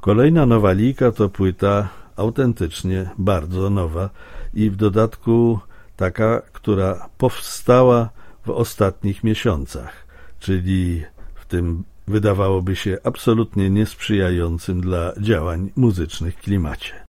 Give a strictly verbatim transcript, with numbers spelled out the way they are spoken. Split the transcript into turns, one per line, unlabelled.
Kolejna nowalika to płyta autentycznie bardzo nowa i w dodatku taka, która powstała w ostatnich miesiącach, czyli w tym wydawałoby się absolutnie niesprzyjającym dla działań muzycznych klimacie.